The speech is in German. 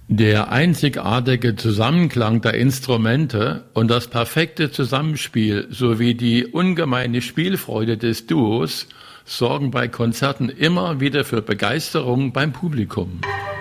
Der einzigartige Zusammenklang der Instrumente und das perfekte Zusammenspiel sowie die ungemeine Spielfreude des Duos sorgen bei Konzerten immer wieder für Begeisterung beim Publikum.